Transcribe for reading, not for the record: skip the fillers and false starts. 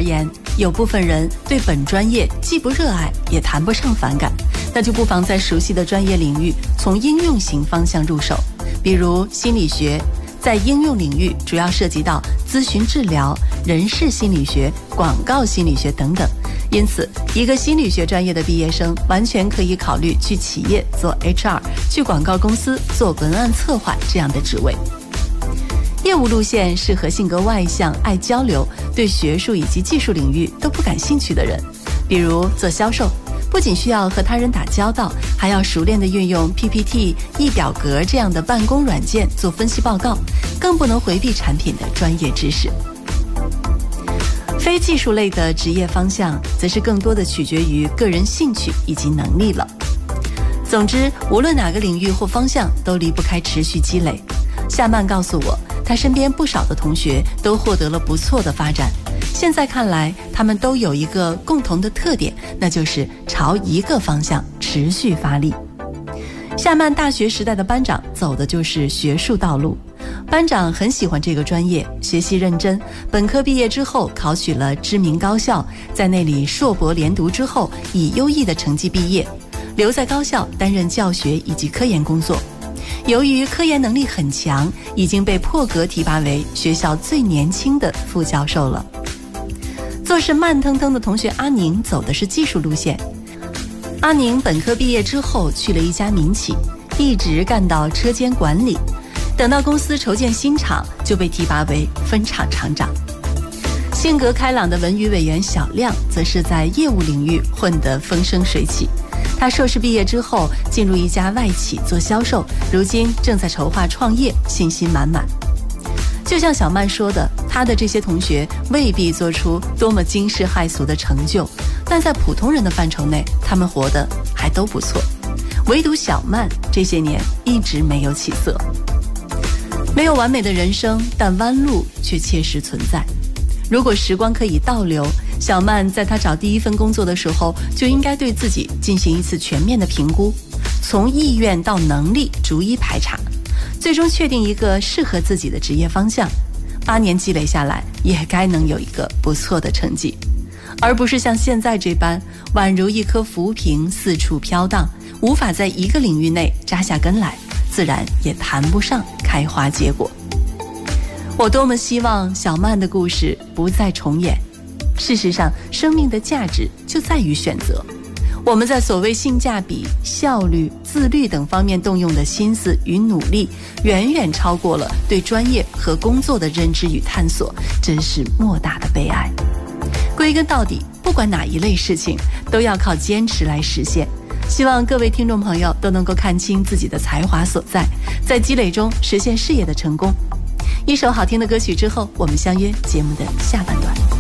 言，有部分人对本专业既不热爱，也谈不上反感，那就不妨在熟悉的专业领域从应用型方向入手，比如心理学，在应用领域主要涉及到咨询治疗、人事心理学、广告心理学等等。因此，一个心理学专业的毕业生完全可以考虑去企业做 HR， 去广告公司做文案策划这样的职位。业务路线适合性格外向、爱交流、对学术以及技术领域都不感兴趣的人，比如做销售，不仅需要和他人打交道，还要熟练地运用 PPT、易表格这样的办公软件做分析报告，更不能回避产品的专业知识。非技术类的职业方向，则是更多的取决于个人兴趣以及能力了。总之，无论哪个领域或方向，都离不开持续积累。夏曼告诉我，他身边不少的同学都获得了不错的发展。现在看来，他们都有一个共同的特点，那就是朝一个方向持续发力。夏曼大学时代的班长走的就是学术道路，班长很喜欢这个专业，学习认真，本科毕业之后考取了知名高校，在那里硕博连读之后，以优异的成绩毕业，留在高校担任教学以及科研工作。由于科研能力很强，已经被破格提拔为学校最年轻的副教授了。做事慢腾腾的同学阿宁走的是技术路线。阿宁本科毕业之后去了一家民企，一直干到车间管理，等到公司筹建新厂，就被提拔为分厂厂长。性格开朗的文娱委员小亮则是在业务领域混得风生水起。他硕士毕业之后进入一家外企做销售，如今正在筹划创业，信心满满。就像小曼说的，他的这些同学未必做出多么惊世骇俗的成就，但在普通人的范畴内，他们活得还都不错。唯独小曼这些年一直没有起色。没有完美的人生，但弯路却切实存在。如果时光可以倒流，小曼在她找第一份工作的时候，就应该对自己进行一次全面的评估，从意愿到能力逐一排查，最终确定一个适合自己的职业方向。8年积累下来，也该能有一个不错的成绩，而不是像现在这般宛如一颗浮萍四处飘荡，无法在一个领域内扎下根来，自然也谈不上开花结果。我多么希望小曼的故事不再重演。事实上，生命的价值就在于选择。我们在所谓性价比、效率、自律等方面动用的心思与努力，远远超过了对专业和工作的认知与探索，真是莫大的悲哀。归根到底，不管哪一类事情，都要靠坚持来实现。希望各位听众朋友都能够看清自己的才华所在，在积累中实现事业的成功。一首好听的歌曲之后，我们相约节目的下半段。